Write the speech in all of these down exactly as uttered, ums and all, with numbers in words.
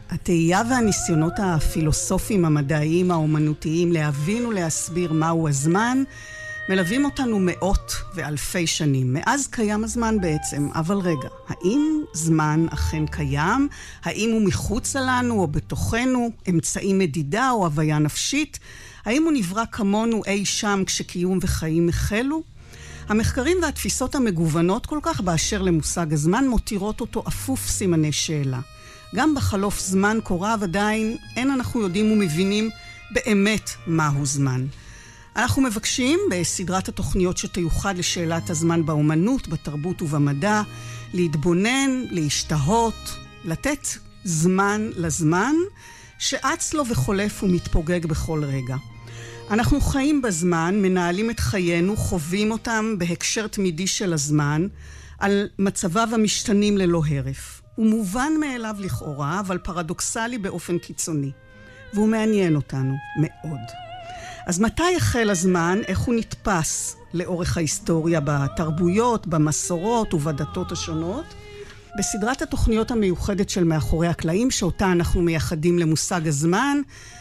התהייה והניסיונות הפילוסופיים, המדעיים, האומנותיים, להבין ולהסביר מהו הזמן, מלווים אותנו מאות ואלפי שנים. מאז קיים הזמן בעצם, אבל רגע, האם זמן אכן קיים? האם הוא מחוץ לנו או בתוכנו, אמצעי מדידה או הוויה נפשית? האם הוא נברא כמונו אי שם כשקיום וחיים החלו? המחקרים והתפיסות המגוונות כל כך באשר למושג הזמן מותירות אותו אפוף סימני שאלה. גם בחלוף זמן כה רב עדיין אין אנחנו יודעים ומבינים באמת מהו זמן. אנחנו מבקשים בסדרת התוכניות שתיוחד לשאלת הזמן באומנות, בתרבות ובמדע, להתבונן, להשתהות, לתת זמן לזמן שאץ לו וחולף ומתפוגג בכל רגע. אנחנו חיים בזמן, מנהלים את חיינו, חווים אותם בהקשר תמידי של הזמן, על מצביו המשתנים ללא הרף. הוא מובן מאליו לכאורה, אבל פרדוקסלי באופן קיצוני. והוא מעניין אותנו מאוד. אז מתי החל הזמן? איך הוא נתפס לאורך ההיסטוריה בתרבויות, במסורות ובדתות השונות? בסדרת התוכניות המיוחדת של מאחורי הקלעים, שאותה אנחנו מייחדים למושג הזמן,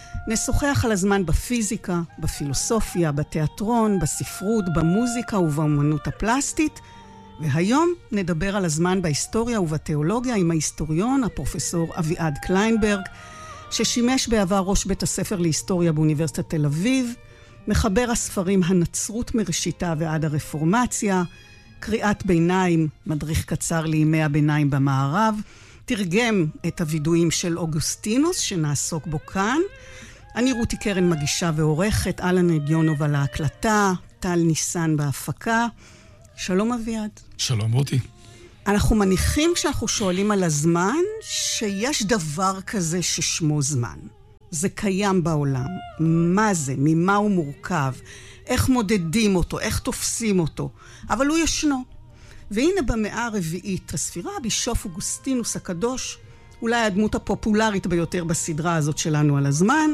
נשוחח על הזמן בפיזיקה, בפילוסופיה, בתיאטרון, בספרות, במוזיקה ובאמנות הפלסטית, והיום נדבר על הזמן בהיסטוריה ובתיאולוגיה עם ההיסטוריון, הפרופסור אביעד קליינברג, ששימש בעבר ראש בית הספר להיסטוריה באוניברסיטת תל אביב, מחבר הספרים הנצרות מראשיתה ועד הרפורמציה, קריאת ביניים, מדריך קצר לימי הביניים במערב, תרגם את הוידועים של אוגוסטינוס שנעסוק בו כאן. אני רותי קרן מגישה ועורכת, אלן אדיונוב על ההקלטה, טל ניסן בהפקה. שלום אביעד. שלום רותי. אנחנו מניחים כשאנחנו שואלים על הזמן שיש דבר כזה ששמו זמן. זה קיים בעולם. מה זה? ממה הוא מורכב? איך מודדים אותו? איך תופסים אותו? אבל הוא ישנו. והנה במאה הרביעית הספירה, בישוף אוגוסטינוס הקדוש, אולי הדמות הפופולרית ביותר בסדרה הזאת שלנו על הזמן,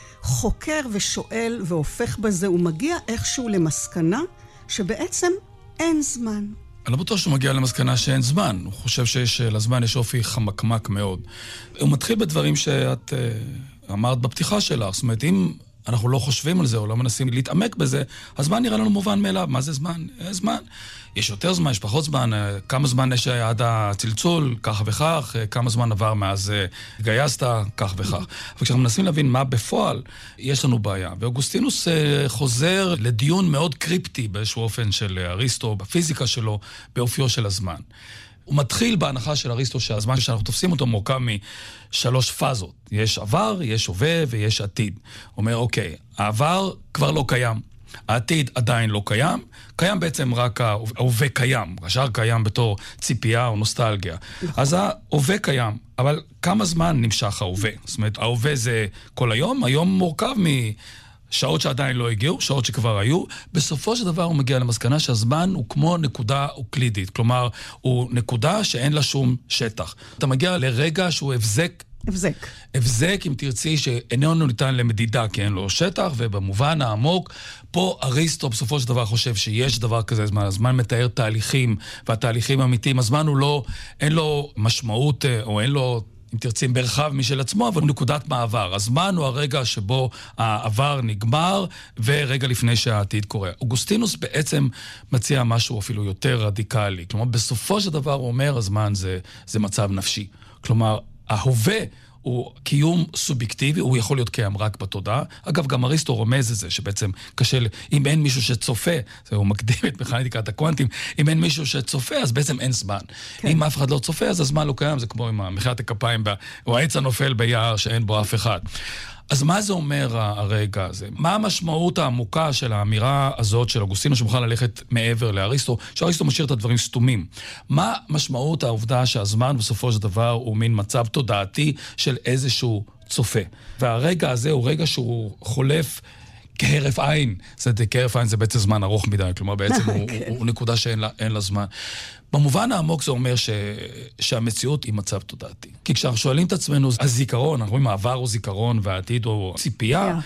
חוקר ושואל והופך בזה ומגיע איכשהו למסקנה שבעצם אין זמן. אני לא בטוח שהוא מגיע למסקנה שאין זמן. הוא חושב שיש לזמן יש אופי חמקמק מאוד. הוא מתחיל בדברים שאת uh, אמרת בפתיחה שלך. זאת אומרת, אם אנחנו לא חושבים על זה או לא מנסים להתעמק בזה, הזמן נראה לנו מובן מאליו. מה זה זמן? יש זמן. יש יותר זמן, יש פחות זמן. כמה זמן יש עד הצלצול, כך וכך. כמה זמן עבר מאז גייסת, כך וכך. אבל כשאנחנו מנסים להבין מה בפועל, יש לנו בעיה. ואוגוסטינוס חוזר לדיון מאוד קריפטי באיזשהו אופן של אריסטו, בפיזיקה שלו, באופיו של הזמן. הוא מתחיל בהנחה של אריסטו שהזמן שאנחנו תופסים אותו מורכב משלוש פאזות. יש עבר, יש הווה ויש עתיד. הוא אומר, אוקיי, העבר כבר לא קיים. העתיד עדיין לא קיים. קיים בעצם רק ההווה קיים. השאר קיים בתור ציפייה או נוסטלגיה. אז ההווה קיים, אבל כמה זמן נמשך ההווה? זאת אומרת, ההווה זה כל היום. היום מורכב מ... שעות שעדיין לא הגיעו, שעות שכבר היו. בסופו של דבר הוא מגיע למסקנה שהזמן הוא כמו נקודה אוקלידית. כלומר, הוא נקודה שאין לה שום שטח. אתה מגיע לרגע שהוא הבזק. הבזק. הבזק, אם תרצי, שאיננו ניתן למדידה, כי אין לו שטח, ובמובן העמוק, פה אריסטו בסופו של דבר חושב שיש דבר כזה זמן. הזמן מתאר תהליכים, והתהליכים האמיתיים. הזמן הוא לא, אין לו משמעות, או אין לו... אם תרצים ברחב משל עצמו, אבל הוא נקודת מעבר. הזמן הוא הרגע שבו העבר נגמר, ורגע לפני שהעתיד קורה. אוגוסטינוס בעצם מציע משהו אפילו יותר רדיקלי. כלומר, בסופו של דבר הוא אומר, הזמן זה, זה מצב נפשי. כלומר, ההווה הוא קיום סובייקטיבי, הוא יכול להיות קיים רק בתודעה. אגב, גם אריסטו רומז את זה, שבעצם קשה, אם אין מישהו שצופה, זה הוא מקדים את מכניקת הקוונטים, אם אין מישהו שצופה, אז בעצם אין זמן. כן. אם אף אחד לא צופה, אז הזמן לא קיים, זה כמו עם מחיית הכפיים, או העץ הנופל ביער שאין בו אף אחד. אז מה זה אומר הרגע הזה? מה המשמעות העמוקה של האמירה הזאת של אוגוסטינוס שמוכל ללכת מעבר לאריסטו, שאריסטו משאיר את הדברים סתומים? מה משמעות העובדה שהזמן בסופו של דבר הוא מין מצב תודעתי של איזשהו צופה? והרגע הזה הוא רגע שהוא חולף כהרף עין. זאת אומרת, כהרף עין זה בעצם זמן ארוך מדי, כלומר בעצם הוא, הוא, הוא נקודה שאין לה, אין לה זמן. במובן העמוק זה אומר ש... שהמציאות היא מצב תודעתי. כי כשאנחנו שואלים את עצמנו, הזיכרון, אנחנו רואים העבר הוא זיכרון והעתיד הוא ציפייה,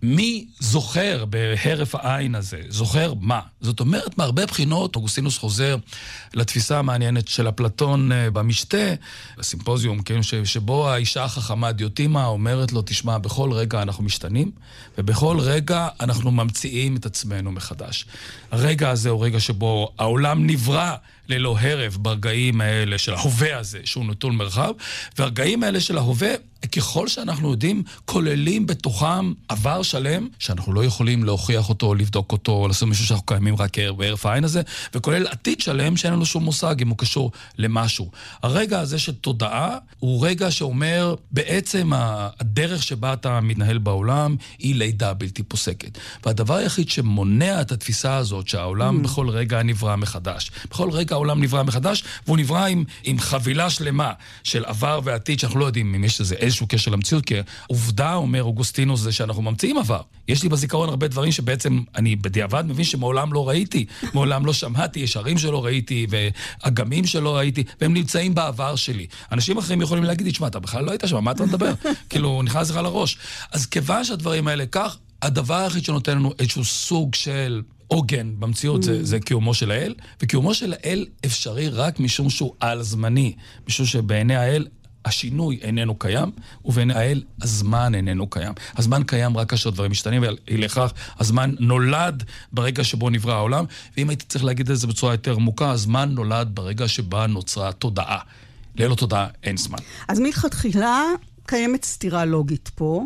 מי זוכר בהרף העין הזה? זוכר מה? זאת אומרת, מהרבה בחינות, אוגוסטינוס חוזר לתפיסה המעניינת של אפלטון במשתה, בסימפוזיום, כן, שבו האישה החכמה דיוטימה אומרת לו, תשמע, בכל רגע אנחנו משתנים, ובכל רגע אנחנו ממציאים את עצמנו מחדש. הרגע הזה הוא רגע שבו העולם נברא ללא הרף ברגעים האלה של ההווה הזה, שהוא נטול מרחב, והרגעים האלה של ההווה, ככל שאנחנו יודעים, כוללים בתוכם עבר שלם, שאנחנו לא יכולים להוכיח אותו, לבדוק אותו, או לעשות משהו שאנחנו קיימים רק בהרף העין הזה, וכולל עתיד שלם שאין לנו שום מושג אם הוא קשור למשהו. הרגע הזה של תודעה, הוא רגע שאומר, בעצם הדרך שבה אתה מתנהל בעולם, היא לידה בלתי פוסקת. והדבר היחיד שמונע את התפיסה הזאת, שהעולם mm. בכל רגע נברא מחדש. בכל רגע העולם נברא מחדש, והוא נברא עם, עם חבילה שלמה של עבר ועתיד, שאנחנו לא יודעים אם יש איזה איזשהו קשר למציאות, כי עובדה, אומר אוגוסטינוס, זה שאנחנו ממציאים עבר. יש לי בזיכרון הרבה דברים שבעצם אני בדיעבד מבין שמעולם לא ראיתי, מעולם לא שמעתי, יש ערים שלא ראיתי, ואגמים שלא ראיתי, והם נמצאים בעבר שלי. אנשים אחרים יכולים להגיד, תשמע, אתה בכלל לא היית שם, מה אתה מדבר? כאילו, נכנס לך לראש. אז כיוון שהדברים האלה כך, הדבר היחיד שנותן לנו איזשהו סוג של עוגן במציאות, זה, זה קיומו של האל, וקיומו של האל אפשרי רק משום שהוא על זמני, משום שבעיני האל השינוי איננו קיים, ובעיני האל הזמן איננו קיים. הזמן קיים רק כאשר דברים משתנים, ולכך הזמן נולד ברגע שבו נברא העולם, ואם הייתי צריך להגיד את זה בצורה יותר עמוקה, הזמן נולד ברגע שבה נוצרה תודעה. ללא תודעה אין זמן. אז מלכתחילה קיימת סתירה לוגית פה,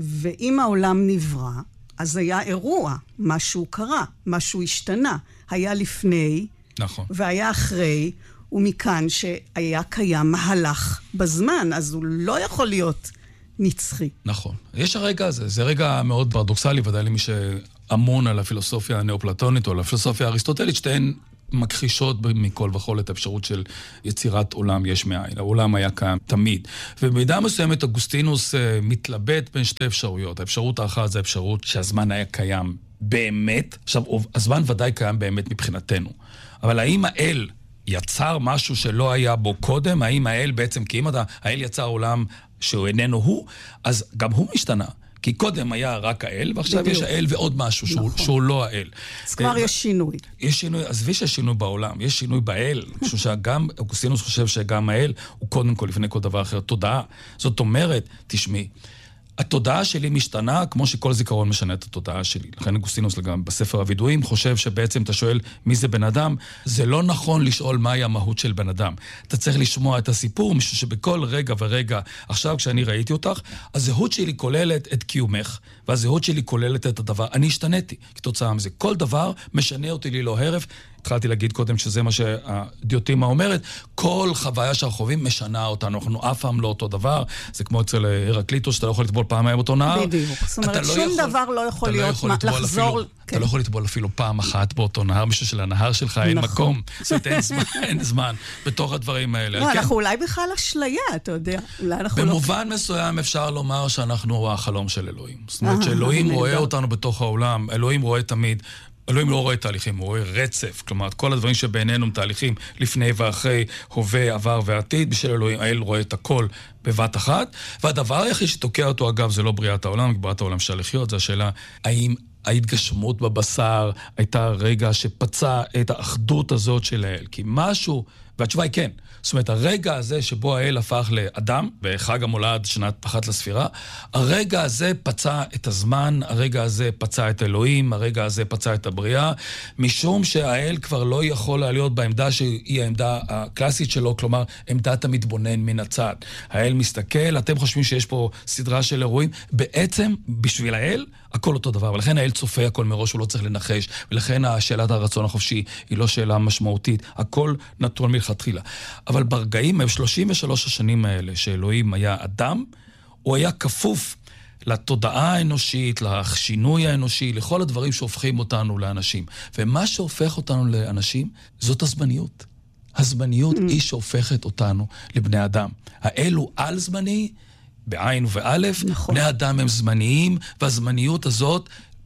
ואם העולם נברא, אז היה אירוע, משהו קרה, משהו השתנה. היה לפני, נכון. והיה אחרי, ומכאן שהיה קיים מהלך בזמן, אז הוא לא יכול להיות נצחי. נכון. יש הרגע הזה, זה רגע מאוד פרדוקסלי, ודאי למי שאמון על הפילוסופיה הנאופלטונית או על הפילוסופיה האריסטוטלית, שתיהן מכחישות מכל וכל את האפשרות של יצירת עולם יש מאין. העולם היה קיים תמיד. ובמידה מסוימת אוגוסטינוס מתלבט בין שתי אפשרויות. האפשרות האחת זה האפשרות שהזמן היה קיים באמת. עכשיו, הזמן ודאי קיים באמת מבחינתנו. אבל האם האל יצר משהו שלא היה בו קודם? האם האל בעצם, כי אם האל יצר עולם שהוא איננו הוא, אז גם הוא משתנה. כי קודם היה רק האל, ועכשיו בדיוק. יש האל ועוד משהו שהוא, נכון. שהוא לא האל. אז כבר יש שינוי. יש שינוי, אז ויש שינוי בעולם, יש שינוי באל, משום שגם, אוגוסטינוס חושב שגם האל הוא קודם כל לפני כל דבר אחר, תודעה. זאת אומרת, תשמעי, התודעה שלי משתנה כמו שכל זיכרון משנה את התודעה שלי. לכן אוגוסטינוס גם בספר הווידויים חושב שבעצם אתה שואל מי זה בן אדם, זה לא נכון לשאול מהי המהות של בן אדם. אתה צריך לשמוע את הסיפור, משום שבכל רגע ורגע, עכשיו כשאני ראיתי אותך, הזהות שלי כוללת את קיומך, והזהות שלי כוללת את הדבר. אני השתניתי כתוצאה מזה. כל דבר משנה אותי לי לא הרף. התחלתי להגיד קודם שזה מה שהדיוטימה אומרת, כל חוויה שאנחנו חווים משנה אותנו, אנחנו אף פעם לא אותו דבר, זה כמו אצל הרקליטוס, שאתה לא יכול לטבול פעמיים אותו נהר. בדיוק, זאת אומרת, שום דבר לא יכול להיות לחזור. אתה לא יכול לטבול אפילו פעם אחת באותו נהר, משהו שלנהר שלך אין מקום, זאת אומרת, אין זמן, אין זמן, בתוך הדברים האלה. לא, אנחנו אולי בכלל אשליה, אתה יודע, אולי אנחנו לא... במובן מסוים אפשר לומר שאנחנו החלום של אלוהים. זאת אומרת, שאלוהים רואה אותנו בתוך העולם, אלוהים רואה תמיד, אלוהים לא רואה תהליכים, הוא רואה רצף. כלומר, כל הדברים שבינינו הם תהליכים לפני ואחרי, הווה, עבר ועתיד, בשביל אלוהים, האל רואה את הכל בבת אחת. והדבר היחיד שתוקע אותו, אגב, זה לא בריאת העולם, בריאת העולם אפשר לחיות, זה השאלה, האם ההתגשמות בבשר הייתה רגע שפצע את האחדות הזאת של האל? כי משהו, והתשובה היא כן. זאת אומרת, הרגע הזה שבו האל הפך לאדם, בחג המולד שנת אחת לספירה, הרגע הזה פצע את הזמן, הרגע הזה פצע את אלוהים, הרגע הזה פצע את הבריאה, משום שהאל כבר לא יכול להיות בעמדה שהיא העמדה הקלאסית שלו, כלומר, עמדת המתבונן מן הצד. האל מסתכל, אתם חושבים שיש פה סדרה של אירועים, בעצם, בשביל האל, הכל אותו דבר, ולכן האל צופה הכל מראש, הוא לא צריך לנחש, ולכן השאלת הרצון החופשי היא לא שאלה משמעותית, הכל נתון מלכתחילה. אבל ברגעים, שלושים ושלוש השנים האלה שאלוהים היה אדם, הוא היה כפוף לתודעה האנושית, לשינוי האנושי, לכל הדברים שהופכים אותנו לאנשים. ומה שהופך אותנו לאנשים, זאת הזמניות. הזמניות mm. היא שהופכת אותנו לבני אדם. האל הוא על זמני, בעין ובאלף, נכון. בני אדם הם זמניים, והזמניות הזאת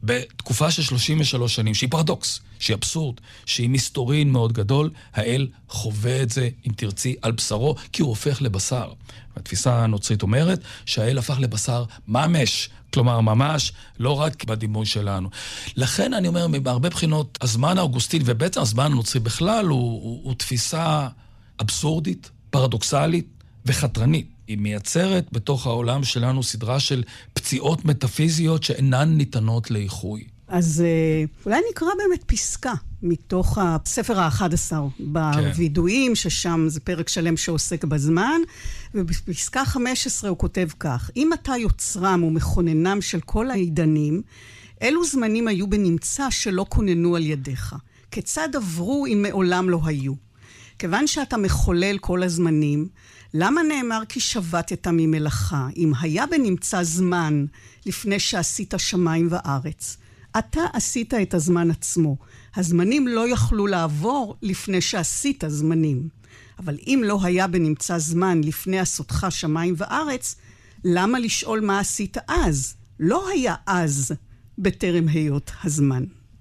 בתקופה של שלושים ושלוש שנים, שהיא פרדוקס, שהיא אבסורד, שהיא מסתורין מאוד גדול, האל חווה את זה, אם תרצי, על בשרו, כי הוא הופך לבשר. התפיסה הנוצרית אומרת שהאל הפך לבשר ממש, כלומר ממש, לא רק בדימוי שלנו. לכן אני אומר, בהרבה בחינות, הזמן האוגוסטיני, ובעצם הזמן הנוצרי בכלל, הוא, הוא, הוא תפיסה אבסורדית, פרדוקסלית וחתרנית. היא מייצרת בתוך העולם שלנו סדרה של פציעות מטאפיזיות שאינן ניתנות לאיחוי. אז אולי נקרא באמת פסקה מתוך הספר ה-אחד עשר בוידועים, ששם זה פרק שלם שעוסק בזמן, ובפסקה חמש עשרה הוא כותב כך: אם אתה יוצרם ומכוננם של כל העידנים, אילו זמנים היו בנמצא שלא כוננו על ידיך? כיצד עברו אם מעולם לא היו? כיוון שאתה מחולל כל הזמנים, למה נאמר כי שבתת ממלאכה? אם היה בנמצא זמן לפני שעשית שמיים וארץ, אתה עשית את הזמן עצמו. הזמנים לא יכלו לעבור לפני שעשית זמנים. אבל אם לא היה בנמצא זמן לפני עשותך שמיים וארץ, למה לשאול מה עשית אז? לא היה אז בטרם היות הזמן.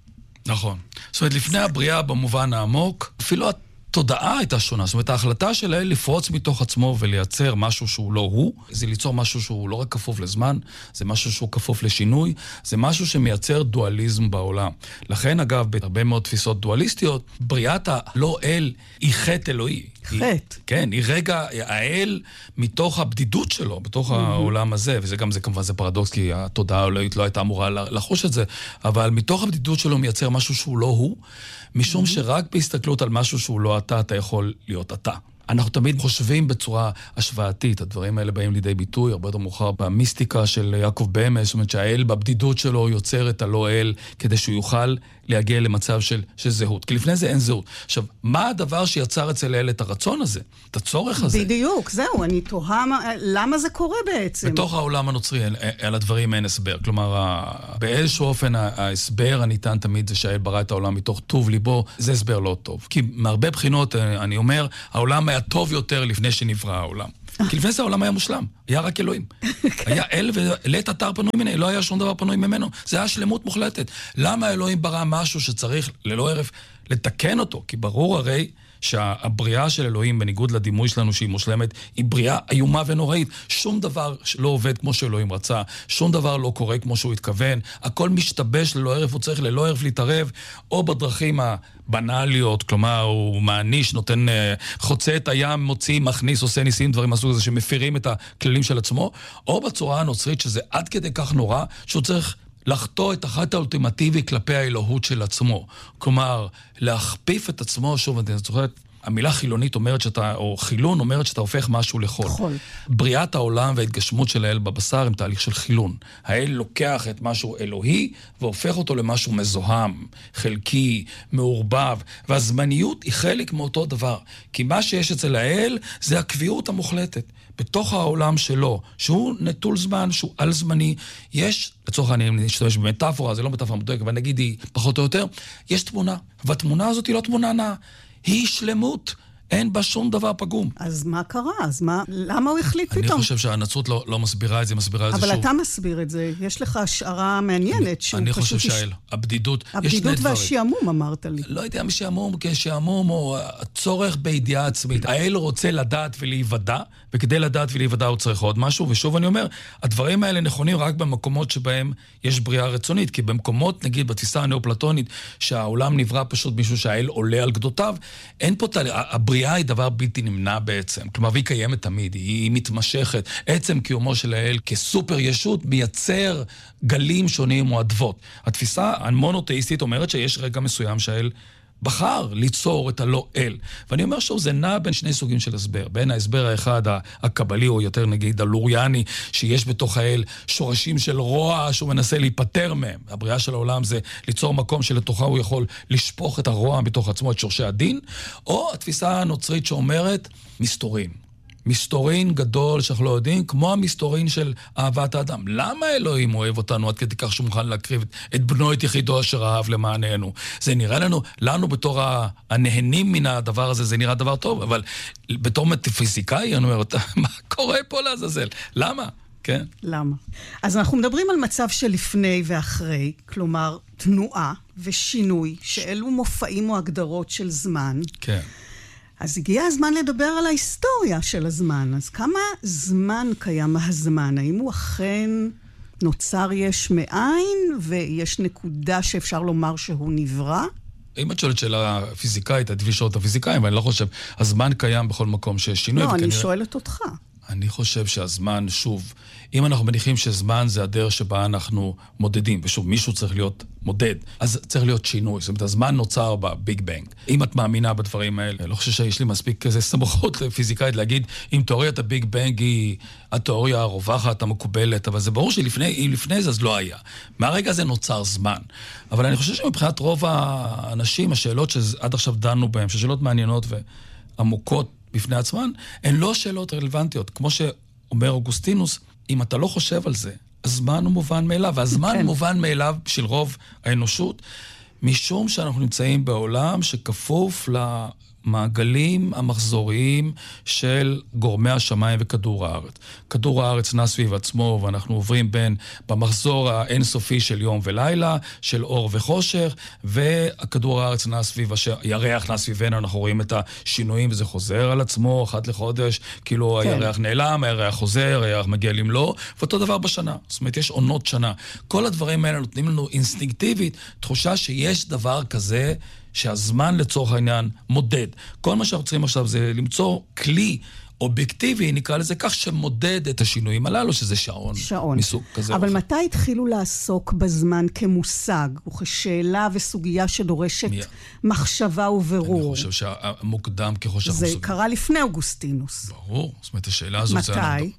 נכון. זאת אומרת, לפני הבריאה במובן העמוק, אפילו התודעה הייתה שונה. זאת אומרת, ההחלטה של האל לפרוץ מתוך עצמו ולייצר משהו שהוא לא הוא, זה ליצור משהו שהוא לא רק כפוף לזמן, זה משהו שהוא כפוף לשינוי, זה משהו שמייצר דואליזם בעולם. לכן, אגב, בהרבה מאוד תפיסות דואליסטיות, בריאת הלא אל היא חטא אלוהי. חטא. כן, היא רגע, האל מתוך הבדידות שלו, בתוך mm-hmm. העולם הזה, וזה גם, זה כמובן זה פרדוקס, כי התודעה האלוהית לא הייתה אמורה לחוש את זה, אבל מתוך הבדידות שלו מייצר משהו שהוא לא הוא, משום mm-hmm. שרק בהסתכלות על משהו שהוא לא אתה, אתה יכול להיות אתה. אנחנו תמיד חושבים בצורה השוואתית, הדברים האלה באים לידי ביטוי, הרבה יותר מאוחר במיסטיקה של יעקב בהמס, זאת אומרת שהאל בבדידות שלו יוצר את הלא אל, כדי שהוא יוכל להגיע למצב של, של זהות. כי לפני זה אין זהות. עכשיו, מה הדבר שיצר אצל האל את הרצון הזה? את הצורך הזה? בדיוק, זהו, אני תוהה למה זה קורה בעצם. בתוך העולם הנוצרי, על הדברים אין הסבר. כלומר, באיזשהו אופן ההסבר הניתן תמיד זה שהאל ברא את העולם מתוך טוב ליבו, זה הסבר לא טוב. כי מהרבה בחינות, אני אומר, העולם היה טוב יותר לפני שנברא העולם. כי לפני זה העולם היה מושלם, היה רק אלוהים. היה אל ולית אתר פנוי ממנו, לא היה שום דבר פנוי ממנו. זה היה שלמות מוחלטת. למה אלוהים ברא משהו שצריך ללא הרף לתקן אותו? כי ברור הרי שהבריאה של אלוהים, בניגוד לדימוי שלנו שהיא מושלמת, היא בריאה איומה ונוראית. שום דבר לא עובד כמו שאלוהים רצה, שום דבר לא קורה כמו שהוא התכוון, הכל משתבש ללא הרף, הוא צריך ללא הרף להתערב, או בדרכים הבנאליות, כלומר, הוא מעניש, נותן, חוצה את הים, מוציא, מכניס, עושה ניסים, דברים מסוג הזה, שמפירים את הכללים של עצמו, או בצורה הנוצרית, שזה עד כדי כך נורא, שהוא צריך לחטוא את החטא האולטימטיבי כלפי האלוהות של עצמו. כלומר, להכפיף את עצמו, שוב, אני זוכרת, המילה חילונית אומרת שאתה, או חילון אומרת שאתה הופך משהו לחול. חול. בריאת העולם וההתגשמות של האל בבשר הם תהליך של חילון. האל לוקח את משהו אלוהי והופך אותו למשהו מזוהם, חלקי, מעורבב, והזמניות היא חלק מאותו דבר. כי מה שיש אצל האל זה הקביעות המוחלטת. בתוך העולם שלו, שהוא נטול זמן, שהוא על זמני, יש, לצורך אני נשתמש במטאפורה, זה לא מטאפורה מדויקת, אבל נגיד היא פחות או יותר, יש תמונה, והתמונה הזאת היא לא תמונה נאה, היא שלמות, אין בה שום דבר פגום. אז מה קרה? אז מה, למה הוא החליט פתאום? אני חושב שהנצרות לא, לא מסבירה את זה, מסבירה את זה אבל שוב. אתה מסביר את זה, יש לך השערה מעניינת. שהוא אני חושב פשוט שהאל, הבדידות, הבדידות והשעמום אמרת לי. לא יודע משעמום, כשעמום או הצורך בידיעה עצמית. האל רוצה לדעת ולהיוודע, וכדי לדעת ולהיוודע הוא צריך עוד משהו, ושוב אני אומר, הדברים האלה נכונים רק במקומות שבהם יש בריאה רצונית, כי במקומות, נגיד, בתפיסה הנאופלטונית, שהעולם נברא פשוט מישהו שהאל עולה על גדותיו, אין פה תהליך, הבריאה היא דבר בלתי נמנע בעצם, כלומר, והיא קיימת תמיד, היא מתמשכת. עצם קיומו של האל כסופר ישות מייצר גלים שונים או אדוות. התפיסה המונותאיסטית אומרת שיש רגע מסוים שהאל בחר ליצור את הלא אל. ואני אומר שוב, זה נע בין שני סוגים של הסבר. בין ההסבר האחד, הקבלי, או יותר נגיד הלוריאני, שיש בתוך האל שורשים של רוע שהוא מנסה להיפטר מהם. הבריאה של העולם זה ליצור מקום שלתוכה הוא יכול לשפוך את הרוע בתוך עצמו, את שורשי הדין, או התפיסה הנוצרית שאומרת מסתורין. מסתורין גדול שאנחנו לא יודעים, כמו המסתורין של אהבת האדם. למה אלוהים אוהב אותנו עד כדי כך שהוא מוכן להקריב את בנו את יחידו אשר אהב למעננו? זה נראה לנו, לנו בתור הנהנים מן הדבר הזה, זה נראה דבר טוב, אבל בתור מטאפיזיקאי, אני אומר, מה קורה פה לעזאזל? למה? כן. למה? אז אנחנו מדברים על מצב של לפני ואחרי, כלומר, תנועה ושינוי, שאלו מופעים או הגדרות של זמן. כן. אז הגיע הזמן לדבר על ההיסטוריה של הזמן. אז כמה זמן קיים הזמן? האם הוא אכן נוצר יש מאין, ויש נקודה שאפשר לומר שהוא נברא? אם את שואלת שאלה פיזיקאית, את תבישות הפיזיקאים, אבל אני לא חושב, הזמן קיים בכל מקום שיש שינוי. לא, וכנראה... אני שואלת אותך. אני חושב שהזמן, שוב, אם אנחנו מניחים שזמן זה הדרך שבה אנחנו מודדים, ושוב, מישהו צריך להיות מודד, אז צריך להיות שינוי. זאת אומרת, הזמן נוצר בביג בנג. אם את מאמינה בדברים האלה, אני לא חושב שיש לי מספיק כזה סמכות פיזיקאית להגיד, אם תיאוריית הביג בנג היא התיאוריה הרווחת, המקובלת, אבל זה ברור שלפני, אם לפני זה, אז לא היה. מהרגע הזה נוצר זמן. אבל אני חושב שמבחינת רוב האנשים, השאלות שעד עכשיו דנו בהן, ששאלות מעניינות ועמוקות, בפני עצמן, הן לא שאלות רלוונטיות. כמו שאומר אוגוסטינוס, אם אתה לא חושב על זה, הזמן הוא מובן מאליו, והזמן כן. מובן מאליו של רוב האנושות, משום שאנחנו נמצאים בעולם שכפוף למעגלים המחזוריים של גורמי השמיים וכדור הארץ. כדור הארץ נע סביב עצמו, ואנחנו עוברים בין במחזור האינסופי של יום ולילה, של אור וחושך, והכדור הארץ נע סביב, הירח נע סביבנו, אנחנו רואים את השינויים, וזה חוזר על עצמו אחת לחודש, כאילו כן. הירח נעלם, הירח חוזר, הירח מגיע למלוא, ואותו דבר בשנה. זאת אומרת, יש עונות שנה. כל הדברים האלה נותנים לנו אינסטינקטיבית, תחושה שיש דבר כזה, שהזמן לצורך העניין מודד. כל מה שאנחנו צריכים עכשיו זה למצוא כלי אובייקטיבי, נקרא לזה כך, שמודד את השינויים הללו, שזה שעון, שעון. מסוג כזה. אבל מתי התחילו לעסוק בזמן כמושג, וכשאלה וסוגיה שדורשת מי... מחשבה וברור? אני חושב שהמוקדם ככל שאנחנו זה סוגים. קרה לפני אוגוסטינוס. ברור. זאת אומרת, השאלה הזאת... מתי?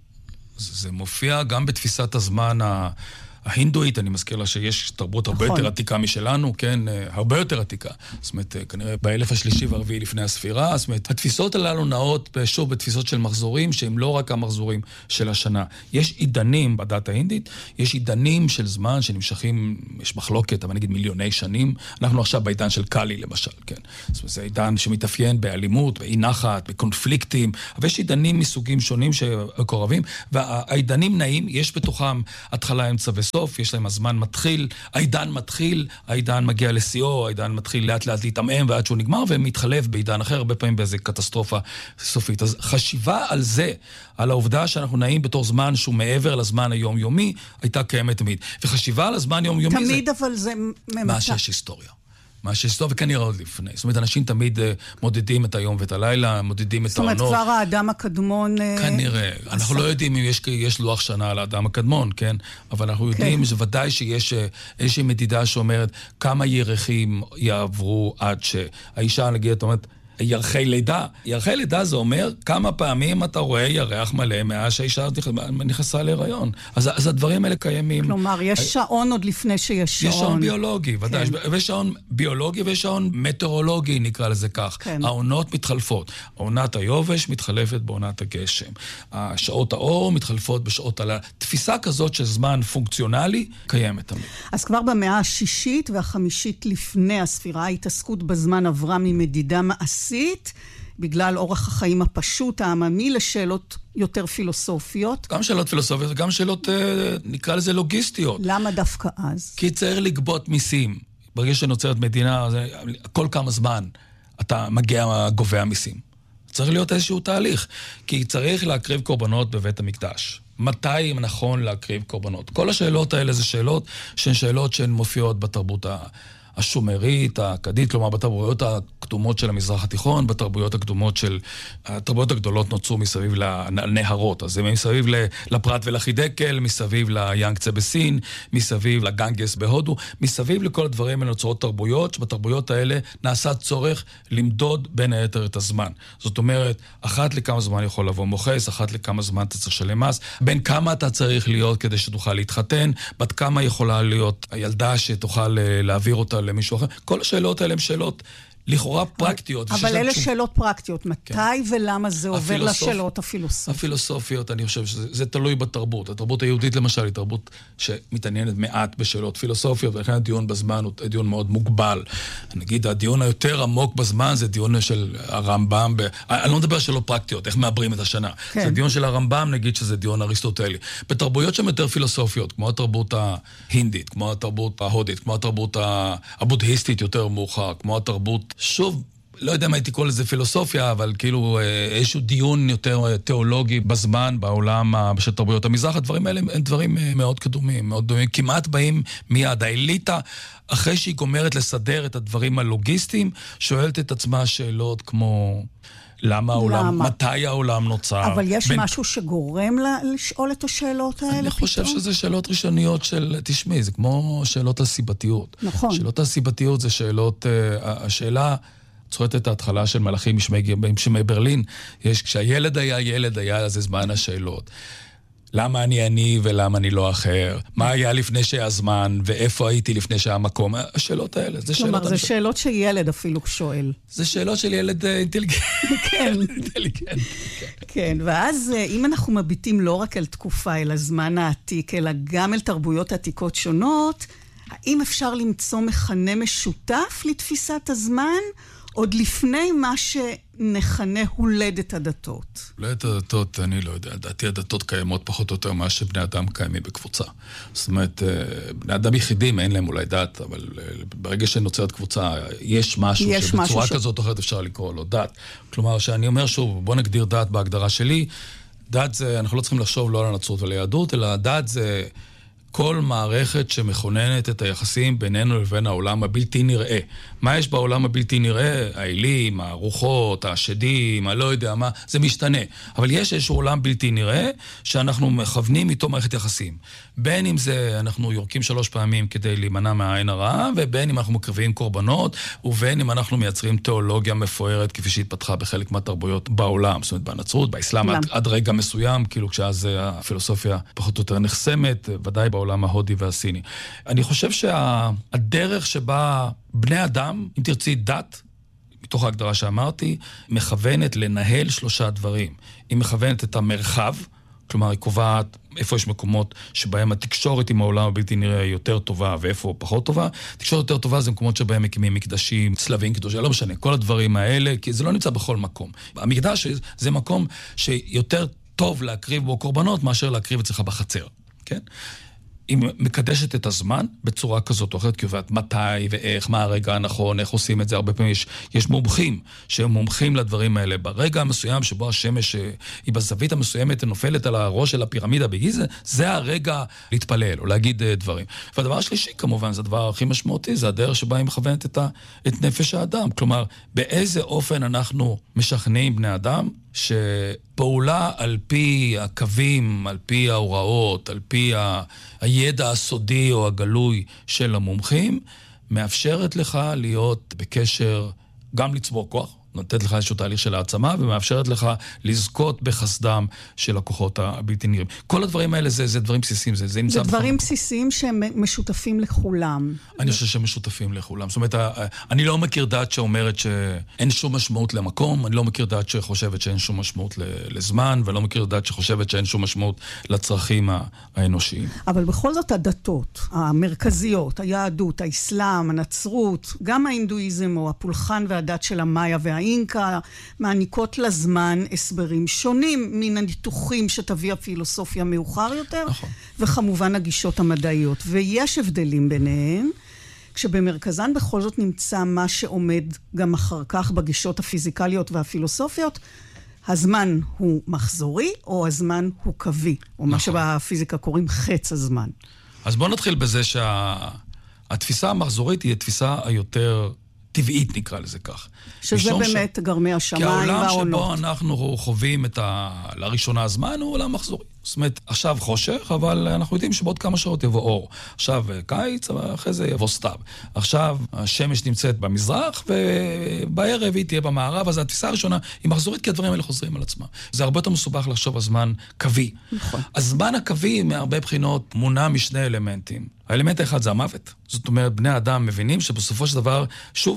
זה, זה מופיע גם בתפיסת הזמן ה... ההינדואית, אני מזכיר לה שיש תרבות הרבה יותר עתיקה משלנו, כן, הרבה יותר עתיקה. זאת אומרת, כנראה באלף השלישי והרביעי לפני הספירה, זאת אומרת, התפיסות הללו נעות שוב בתפיסות של מחזורים, שהם לא רק המחזורים של השנה. יש עידנים בדת ההינדית, יש עידנים של זמן שנמשכים, יש מחלוקת, אבל נגיד מיליוני שנים. אנחנו עכשיו בעידן של קאלי, למשל, כן. זאת אומרת, זה עידן שמתאפיין באלימות, באי נחת, בקונפליקטים, אבל יש עידנים מסוגים שונים שמקורבים, והעידנים נעים, יש בתוכם התחלה, אמצע וסוף, יש להם הזמן מתחיל, העידן מתחיל, העידן מגיע לשיאו, העידן מתחיל לאט לאט להתעמם ועד שהוא נגמר, ומתחלף בעידן אחר, הרבה פעמים באיזו קטסטרופה סופית. אז חשיבה על זה, על העובדה שאנחנו נעים בתור זמן שהוא מעבר לזמן היומיומי, הייתה קיימת תמיד. וחשיבה על הזמן יומיומי זה... תמיד, אבל זה... מה שיש היסטוריה. מה שיש טוב, וכנראה עוד לפני. זאת אומרת, אנשים תמיד מודדים את היום ואת הלילה, מודדים את העונות. זאת אומרת, כבר האדם הקדמון... כנראה. אנחנו לא יודעים אם יש, יש לוח שנה על האדם הקדמון, כן? אבל אנחנו יודעים שוודאי שיש איזושהי מדידה שאומרת כמה ירחים יעברו עד שהאישה, נגיד, את אומרת, ירחי לידה. ירחי לידה זה אומר כמה פעמים אתה רואה ירח מלא מאז שהאישה נכנסה להיריון. אז, אז הדברים האלה קיימים. כלומר, יש שעון עוד לפני שיש שעון. יש שעון ביולוגי, ודאי. כן. ויש שעון ביולוגי ויש שעון מטאורולוגי, נקרא לזה כך. כן. העונות מתחלפות. עונת היובש מתחלפת בעונת הגשם. השעות האור מתחלפות בשעות הלילה. תפיסה כזאת של זמן פונקציונלי קיימת תמיד. אז כבר במאה השישית והחמישית לפני הספירה, ההתעסקות בזמן עברה ממדידה מעשית, בגלל אורח החיים הפשוט, העממי, לשאלות יותר פילוסופיות. גם שאלות פילוסופיות וגם שאלות, נקרא לזה, לוגיסטיות. למה דווקא אז? כי צריך לגבות מיסים. ברגע שנוצרת מדינה, כל כמה זמן אתה מגיע גובה מיסים. צריך להיות איזשהו תהליך, כי צריך להקריב קורבנות בבית המקדש. מתי נכון להקריב קורבנות? כל השאלות האלה זה שאלות שהן שאלות שהן מופיעות בתרבות ה... השומרית, האכדית, כלומר בתרבויות הקדומות של המזרח התיכון, בתרבויות הקדומות של... התרבויות הגדולות נוצרו מסביב לנהרות, אז הם מסביב לפרת ולחידקל, מסביב ליאנגצה בסין, מסביב לגנגס בהודו, מסביב לכל הדברים האלה נוצרות תרבויות, שבתרבויות האלה נעשה צורך למדוד בין היתר את הזמן. זאת אומרת, אחת לכמה זמן יכול לבוא מוחס, אחת לכמה זמן אתה צריך לשלם מס, בין כמה אתה צריך להיות כדי שתוכל להתחתן, בת כמה יכולה להיות הילדה שתוכל להעביר אותה למישהו אחר. כל השאלות האלה הן שאלות לכאורה פרקטיות. אבל אלה שאלות פרקטיות. מתי ולמה זה עובר לשאלות הפילוסופיות? הפילוסופיות, אני חושב שזה תלוי בתרבות. התרבות היהודית למשל היא תרבות שמתעניינת מעט בשאלות פילוסופיות, ולכן הדיון בזמן הוא דיון מאוד מוגבל. נגיד, הדיון היותר עמוק בזמן זה דיון של הרמב"ם. אני לא מדבר שאלות פרקטיות, איך מעברים את השנה. זה דיון של הרמב"ם, נגיד שזה דיון אריסטוטלי. בתרבויות שהן יותר פילוסופיות, כמו התרבות ההינדית, כמו התרבות ההודית, כמו התרבות הבודהיסטית יותר מאוחר, כמו התרבות, שוב, לא יודע מה הייתי קורא לזה פילוסופיה, אבל כאילו איזשהו דיון יותר תיאולוגי בזמן, בעולם של תרבויות המזרח, הדברים האלה הם דברים מאוד קדומים, מאוד דומים, כמעט באים מיד. האליטה, אחרי שהיא גומרת לסדר את הדברים הלוגיסטיים, שואלת את עצמה שאלות כמו למה העולם, מתי העולם נוצר. אבל יש בין... משהו שגורם לה לשאול את השאלות האלה? אני חושב פתאום? שזה שאלות ראשוניות של, תשמעי, זה כמו שאלות הסיבתיות. נכון. שאלות הסיבתיות זה שאלות, השאלה, צורת את ההתחלה של מלאכים משמי ברלין, יש, כשהילד היה ילד היה, זה זמן השאלות. למה אני אני ולמה אני לא אחר? מה היה לפני שהיה זמן ואיפה הייתי לפני שהיה מקום? השאלות האלה, זה שאלות... כלומר, זה שאלות שילד אפילו שואל. זה שאלות של ילד אינטליגנט. כן. אינטליגנט. כן, ואז אם אנחנו מביטים לא רק על תקופה, אלא זמן העתיק, אלא גם אל תרבויות עתיקות שונות, האם אפשר למצוא מכנה משותף לתפיסת הזמן? עוד לפני מה שנכנה הולדת הדתות. הולדת הדתות, אני לא יודע, דעתי הדתות קיימות פחות או יותר מה שבני אדם קיימים בקבוצה. זאת אומרת, בני אדם יחידים, אין להם אולי דת, אבל ברגע שנוצרת קבוצה, יש משהו יש שבצורה משהו כזאת או אחרת אפשר לקרוא לו דת. כלומר, שאני אומר שוב, בוא נגדיר דת בהגדרה שלי, דת זה, אנחנו לא צריכים לחשוב לא על הנצרות ועל היהדות, אלא דת זה כל מערכת שמכוננת את היחסים בינינו לבין העולם הבלתי נראה. מה יש בעולם הבלתי נראה? האלים, הרוחות, השדים, הלא יודע מה, זה משתנה. אבל יש איזשהו עולם בלתי נראה שאנחנו מכוונים איתו מערכת יחסים. בין אם זה אנחנו יורקים שלוש פעמים כדי להימנע מהעין הרעה, ובין אם אנחנו מקריבים קורבנות, ובין אם אנחנו מייצרים תיאולוגיה מפוארת כפי שהתפתחה בחלק מהתרבויות בעולם. זאת אומרת, בנצרות, באסלאם, עד, עד רגע מסוים, כאילו כשאז הפילוסופיה פחות או יותר נחסמת, ודאי בעולם ההודי והסיני. אני חושב שהדרך שבה בני אדם, אם תרצי דת, מתוך ההגדרה שאמרתי, מכוונת לנהל שלושה דברים. היא מכוונת את המרחב, כלומר היא קובעת איפה יש מקומות שבהם התקשורת עם העולם הבלתי נראה יותר טובה ואיפה פחות טובה. תקשורת יותר טובה זה מקומות שבהם מקימים מקדשים, צלבים, קדושים, לא משנה, כל הדברים האלה, כי זה לא נמצא בכל מקום. המקדש זה מקום שיותר טוב להקריב בו קורבנות מאשר להקריב אצלך בחצר, כן? היא מקדשת את הזמן בצורה כזאת או אחרת, כי עובדת מתי ואיך, מה הרגע הנכון, איך עושים את זה. הרבה פעמים יש, יש מומחים שהם מומחים לדברים האלה. ברגע המסוים שבו השמש היא בזווית המסוימת נופלת על הראש של הפירמידה בגיזה, זה הרגע להתפלל או להגיד דברים. והדבר השלישי כמובן, זה הדבר הכי משמעותי, זה הדרך שבה היא מכוונת את, ה, את נפש האדם. כלומר, באיזה אופן אנחנו משכנעים בני אדם שפעולה על פי הקווים, על פי ההוראות, על פי ה... הידע הסודי או הגלוי של המומחים, מאפשרת לך להיות בקשר, גם לצבור כוח, נותנת לך איזשהו תהליך של העצמה, ומאפשרת לך לזכות בחסדם של הכוחות הבלתי נראים. כל הדברים האלה זה, זה דברים בסיסיים, זה, זה נמצא... זה דברים בסיסיים שהם משותפים לכולם. אני חושב שהם משותפים לכולם. זאת אומרת, אני לא מכיר דת שאומרת שאין שום משמעות למקום, אני לא מכיר דת שחושבת שאין שום משמעות לזמן, ולא מכיר דת שחושבת שאין שום משמעות לצרכים האנושיים. אבל בכל זאת הדתות, המרכזיות, היהדות, האסלאם, הנצרות, גם ההינדואיזם או הפולחן והדת של המאיה וה אינקה מעניקות לזמן הסברים שונים מן הניתוחים שתביא הפילוסופיה מאוחר יותר, נכון. וכמובן הגישות המדעיות. ויש הבדלים ביניהם, כשבמרכזן בכל זאת נמצא מה שעומד גם אחר כך בגישות הפיזיקליות והפילוסופיות, הזמן הוא מחזורי או הזמן הוא קווי, או מה שבפיזיקה קוראים חץ הזמן. אז בואו נתחיל בזה שהתפיסה המחזורית היא התפיסה היותר טבעית, נקרא לזה כך. שזה באמת ש... גרמי השמיים והעונות. כי העולם שבו אנחנו חווים את ה... לראשונה הזמן הוא עולם מחזורי. זאת אומרת, עכשיו חושך, אבל אנחנו יודעים שבעוד כמה שעות יבוא אור. עכשיו קיץ, אחרי זה יבוא סתיו. עכשיו השמש נמצאת במזרח, ובערב היא תהיה במערב, אז התפיסה הראשונה היא מחזורית, כי הדברים האלה חוזרים על עצמם. זה הרבה יותר מסובך לחשוב על זמן קווי. נכון. הזמן הקווי, מהרבה בחינות, מונע משני אלמנטים. האלמנט האחד זה המוות. זאת אומרת, בני אדם מבינים שבסופו של דבר, שוב,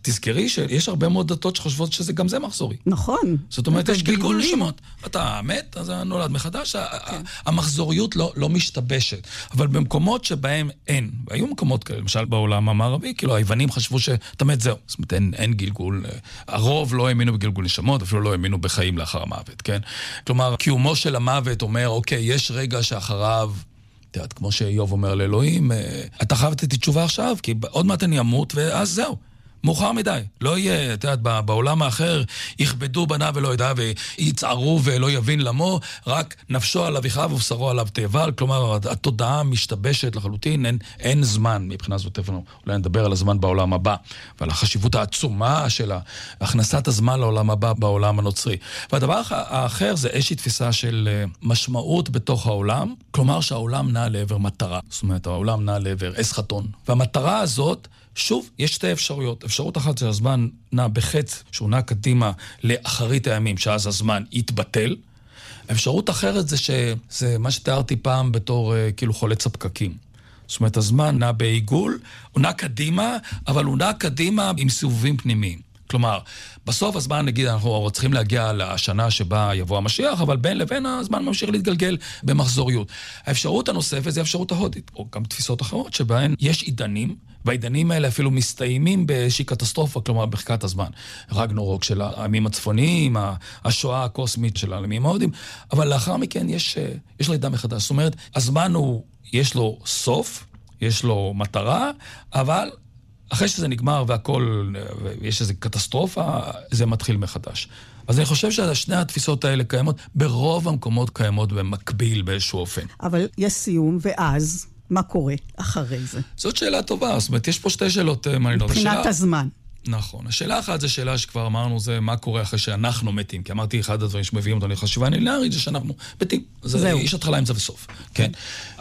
תזכרי שיש הרבה מאוד דתות שחושבות שזה גם זה מחזורי. נכון. זאת אומרת, יש גלגול נשמות. אתה מת, אז נולד מחדש. המחזוריות לא משתבשת. אבל במקומות שבהם אין, והיו מקומות כאלה, למשל בעולם המערבי, כאילו היוונים חשבו שאתה מת זהו. זאת אומרת, אין גלגול. הרוב לא האמינו בגלגול נשמות, אפילו לא האמינו בחיים לאחר המוות, כן? כלומר, קיומו של המוות אומר, אוקיי, יש רגע שאחריו, תראה, כמו שאיוב אומר לאלוהים, אתה חייב לתת תשובה עכשיו, כי עוד מעט אני אמות, ואז זהו. מאוחר מדי. לא יהיה, אתה יודע, בעולם האחר יכבדו בנה ולא ידע, ויצערו ולא יבין למו, רק נפשו עליו יכאב ובשרו עליו תאבל. כלומר, התודעה משתבשת לחלוטין, אין, אין זמן מבחינה זאת. אולי נדבר על הזמן בעולם הבא, ועל החשיבות העצומה של הכנסת הזמן לעולם הבא בעולם הנוצרי. והדבר האחר זה איזושהי תפיסה של משמעות בתוך העולם, כלומר שהעולם נע לעבר מטרה. זאת אומרת, העולם נע לעבר אסחתון. והמטרה הזאת, שוב, יש שתי אפשרויות. אפשרות אחת זה הזמן נע בחץ, שהוא נע קדימה לאחרית הימים, שאז הזמן יתבטל. אפשרות אחרת זה שזה מה שתיארתי פעם בתור כאילו חולץ הפקקים. זאת אומרת, הזמן נע בעיגול, הוא נע קדימה, אבל הוא נע קדימה עם סיבובים פנימיים. כלומר, בסוף הזמן, נגיד, אנחנו צריכים להגיע לשנה שבה יבוא המשיח, אבל בין לבין הזמן ממשיך להתגלגל במחזוריות. האפשרות הנוספת זה האפשרות ההודית, או גם תפיסות אחרות, שבהן יש עידנים, והעידנים האלה אפילו מסתיימים באיזושהי קטסטרופה, כלומר, בחקת הזמן. רגנורוק של העמים הצפוניים, השואה הקוסמית של העמים ההודים, אבל לאחר מכן יש, יש לו עידן מחדש. זאת אומרת, הזמן הוא, יש לו סוף, יש לו מטרה, אבל אחרי שזה נגמר והכל, יש איזו קטסטרופה, זה מתחיל מחדש. אז אני חושב ששני התפיסות האלה קיימות, ברוב המקומות קיימות במקביל באיזשהו אופן. אבל יש סיום, ואז מה קורה אחרי זה? זאת שאלה טובה, זאת אומרת, יש פה שתי שאלות מעניינות. מבחינת השאלה... הזמן. נכון. השאלה אחת זה שאלה שכבר אמרנו, זה מה קורה אחרי שאנחנו מתים. כי אמרתי, אחד הדברים שמביאים אותנו לחשיבה נלינארית, זה שאנחנו מתים. זה יש התחלה עם זה וסוף. כן.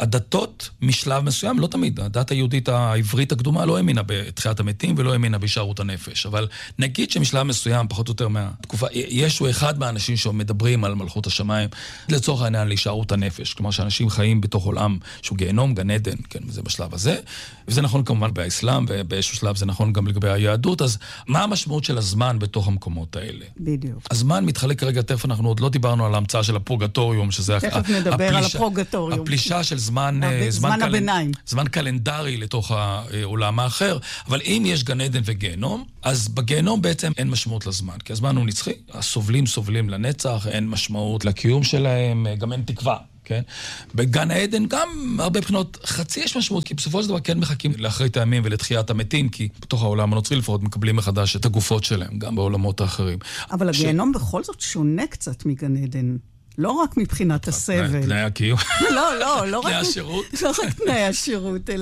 הדתות משלב מסוים, לא תמיד. הדת היהודית העברית הקדומה לא האמינה בתחיית המתים ולא האמינה בהישארות הנפש. אבל נגיד שמשלב מסוים, פחות או יותר מהתקופה, ישו אחד מהאנשים שמדברים על מלכות השמיים, לצורך העניין להישארות הנפש. כלומר, שאנשים חיים בתוך עולם שהוא גיהנום, גן עדן, כן, וזה בשלב הזה. וזה נכון כמובן באסלאם, ובאיזשהו שלב זה נכון גם לגבי היהדות. אז מה המשמעות של הזמן בתוך המקומות האלה? בדיוק. הזמן מתחלק כרגע, תכף אנחנו עוד לא דיברנו על ההמצאה של הפורגטוריום, שזה... תכף נדבר הפלישה, על הפורגטוריום. הפלישה של זמן... זמן, זמן קל... הביניים. זמן קלנדרי לתוך העולם האחר, אבל אם יש גן עדן וגיהנום, אז בגיהנום בעצם אין משמעות לזמן, כי הזמן הוא נצחי, הסובלים סובלים לנצח, אין משמעות לקיום שלהם, גם אין תקווה. כן? בגן העדן גם הרבה בחינות חצי יש משמעות, כי בסופו של דבר כן מחכים לאחרית הימים ולתחיית המתים, כי בתוך העולם הנוצרי לפחות מקבלים מחדש את הגופות שלהם, גם בעולמות האחרים. אבל הגיהנום בכל זאת שונה קצת מגן עדן. לא רק מבחינת הסבל. תנאי הקיום. לא, לא, לא רק... תנאי השירות. לא רק תנאי השירות,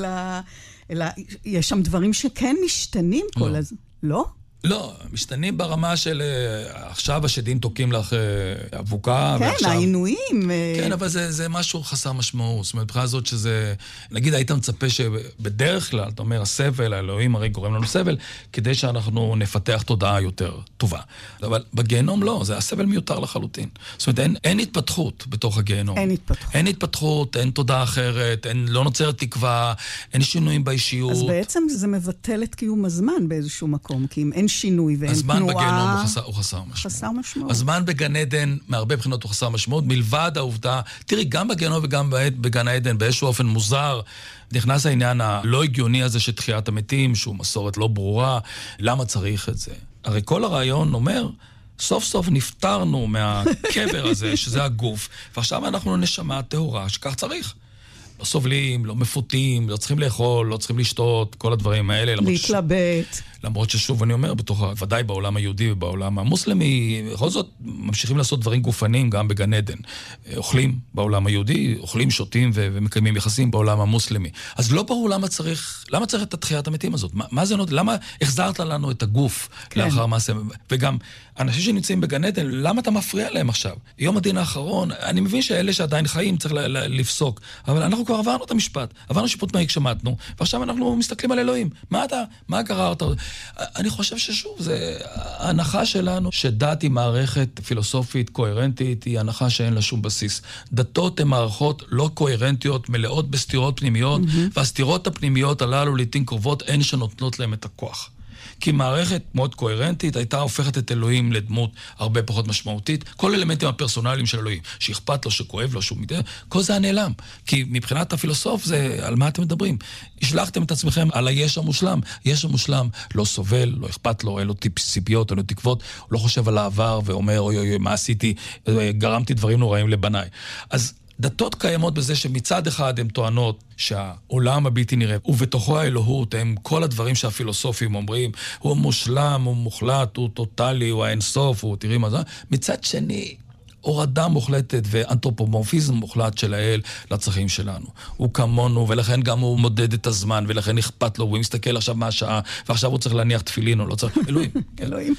אלא יש שם דברים שכן משתנים כל הזמן. לא? לא, משתנים ברמה של עכשיו השדים תוקים לך אבוקה. כן, ועכשיו... העינויים. כן, אבל זה, זה משהו חסר משמעות. זאת אומרת, בחינה הזאת שזה... נגיד, היית מצפה שבדרך כלל, אתה אומר, הסבל, האלוהים הרי גורם לנו סבל, כדי שאנחנו נפתח תודעה יותר טובה. אבל בגיהנום לא, זה הסבל מיותר לחלוטין. זאת אומרת, אין, אין התפתחות בתוך הגיהנום. אין התפתחות. אין התפתחות, אין תודעה אחרת, אין, לא נוצרת תקווה, אין שינויים באישיות. אז בעצם זה מבטל את קיום הזמן באיזשהו מקום, כי אם אין שינוי ואין הזמן תנועה... הזמן בגיהנום הוא חסר, הוא חסר משמעות. חסר משמעות. הזמן בגן עדן, מהרבה בחינות הוא חסר משמעות, מלבד העובדה, תראי, גם בגיהנום וגם בגן העדן, באיזשהו אופן מוזר, נכנס העניין הלא הגיוני הזה של תחיית המתים, שהוא מסורת לא ברורה, למה צריך את זה? הרי כל הרעיון אומר, סוף סוף נפטרנו מהקבר הזה, שזה הגוף, ועכשיו אנחנו נשמה טהורה, שכך צריך. לא סובלים, לא מפותים, לא צריכים לאכול, לא צריכים לשתות, כל הדברים האלה. להתלבט. למרות ששוב אני אומר, בתוך, ודאי בעולם היהודי ובעולם המוסלמי, בכל זאת ממשיכים לעשות דברים גופניים גם בגן עדן. אוכלים בעולם היהודי, אוכלים, שותים ו- ומקיימים יחסים בעולם המוסלמי. אז לא ברור למה צריך, למה צריך את התחיית המתים הזאת? מה, מה זה נות, למה החזרת לנו את הגוף כן. לאחר מעשה? וגם אנשים שנמצאים בגן עדן, למה אתה מפריע להם עכשיו? יום הדין האחרון, אני מבין שאלה שעדיין חיים צריך ל- ל- לפסוק, אבל אנחנו כבר עברנו את המשפט, עברנו שיפוט מהיק שמעתנו, ועכשיו אנחנו מסתכלים על אלוהים. מה אתה, מה גררת? אני חושב ששוב, זה ההנחה שלנו שדת היא מערכת פילוסופית קוהרנטית, היא הנחה שאין לה שום בסיס. דתות הן מערכות לא קוהרנטיות, מלאות בסתירות פנימיות, mm-hmm. והסתירות הפנימיות הללו לעתים קרובות הן שנותנות להם את הכוח. כי מערכת מאוד קוהרנטית הייתה הופכת את אלוהים לדמות הרבה פחות משמעותית. כל אלמנטים הפרסונליים של אלוהים, שאכפת לו, שכואב לו, שהוא מתאר, כל זה הנעלם. כי מבחינת הפילוסוף זה, על מה אתם מדברים? השלחתם את עצמכם על היש המושלם. יש המושלם לא סובל, לא אכפת לו, אין לו ציפיות, אין לו תקוות, הוא לא חושב על העבר ואומר, אוי אוי, מה עשיתי? גרמתי דברים נוראים לבניי. אז דתות קיימות בזה שמצד אחד הן טוענות שהעולם הבלתי נראה, ובתוכו האלוהות, הם כל הדברים שהפילוסופים אומרים, הוא מושלם, הוא מוחלט, הוא טוטלי, הוא האינסוף, הוא תראי מה זה. מצד שני, הורדה מוחלטת ואנתרופומורפיזם מוחלט של האל לצרכים שלנו. הוא כמונו, ולכן גם הוא מודד את הזמן, ולכן אכפת לו, הוא מסתכל עכשיו מהשעה, ועכשיו הוא צריך להניח תפילין, או לא צריך, אלוהים. אלוהים.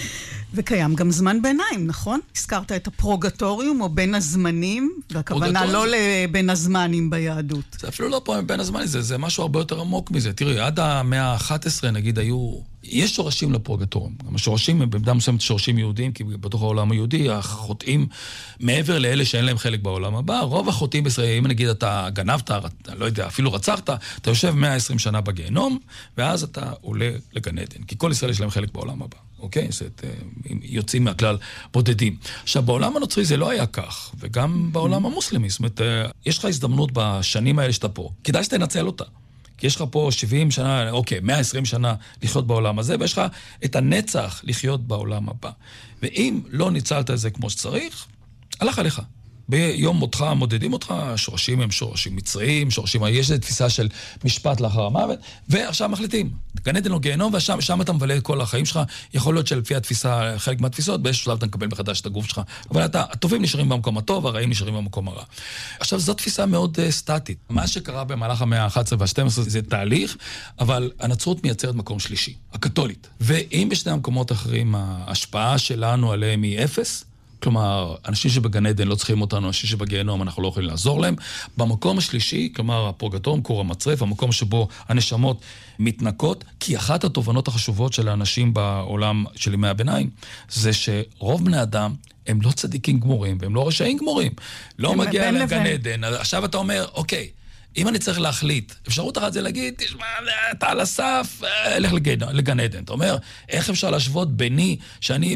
וקיים גם זמן ביניים, נכון? הזכרת את הפרוגטוריום או בין הזמנים, והכוונה לא לבין הזמנים ביהדות. זה אפילו לא פה בין הזמנים, זה, זה משהו הרבה יותר עמוק מזה. תראי, עד המאה ה-אחת עשרה נגיד היו, יש שורשים לפרוגטוריום. גם השורשים הם במידה מסוימת שורשים יהודיים, כי בתוך העולם היהודי החוטאים מעבר לאלה שאין להם חלק בעולם הבא. רוב החוטאים בישראל, אם נגיד אתה גנבת, לא יודע, אפילו רצחת, אתה יושב מאה ועשרים שנה בגיהנום, ואז אתה עולה לגן עדן, כי כל ישראל יש להם חלק בעולם הבא. אוקיי? זאת, יוצאים מהכלל בודדים. עכשיו, בעולם הנוצרי זה לא היה כך, וגם בעולם המוסלמי. זאת אומרת, יש לך הזדמנות בשנים האלה שאתה פה. כדאי שתנצל אותה. כי יש לך פה שבעים שנה, אוקיי, מאה ועשרים שנה לחיות בעולם הזה, ויש לך את הנצח לחיות בעולם הבא. ואם לא ניצלת את זה כמו שצריך, הלך עליך. ביום מותך מודדים אותך, שורשים הם שורשים מצריים, שורשים, יש איזו תפיסה של משפט לאחר המוות, ועכשיו מחליטים, גן עדן או גיהנום, ושם אתה מבלה את כל החיים שלך, יכול להיות שלפי התפיסה, חלק מהתפיסות, באיזשהו שלב אתה מקבל מחדש את הגוף שלך, אבל אתה, הטובים נשארים במקום הטוב, הרעים נשארים במקום הרע. עכשיו, זו תפיסה מאוד uh, סטטית. מה שקרה במהלך המאה ה-אחת עשרה וה-שתים עשרה זה תהליך, אבל הנצרות מייצרת מקום שלישי, הקתולית. ואם בשני המקומות האחרים, ההשפעה שלנו עליהם היא אפס, כלומר, אנשים שבגן עדן לא צריכים אותנו, אנשים שבגיהנום אנחנו לא יכולים לעזור להם. במקום השלישי, כלומר, הפרוגטוריום, כור המצרף, המקום שבו הנשמות מתנקות, כי אחת התובנות החשובות של האנשים בעולם של ימי הביניים, זה שרוב בני אדם הם לא צדיקים גמורים, והם לא רשעים גמורים. לא מגיע לגן עדן. עכשיו אתה אומר, אוקיי, אם אני צריך להחליט, אפשרות אחת זה להגיד, תשמע, אתה על הסף, אלך לגן עדן. אתה אומר, איך אפשר להשוות ביני, שאני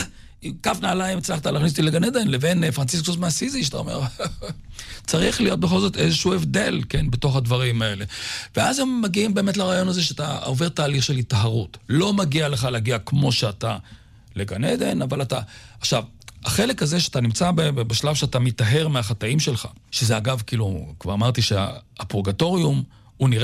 כף נעליים הצלחת להכניס אותי לגן עדן, לבין פרנציסקוס מאסיזי, שאתה אומר, צריך להיות בכל זאת איזשהו הבדל, כן, בתוך הדברים האלה. ואז הם מגיעים באמת לרעיון הזה שאתה עובר תהליך של התאהרות. לא מגיע לך להגיע כמו שאתה לגן עדן, אבל אתה... עכשיו, החלק הזה שאתה נמצא בשלב שאתה מתאהר מהחטאים שלך, שזה אגב, כאילו, כבר אמרתי שהפרוגטוריום, הוא נראה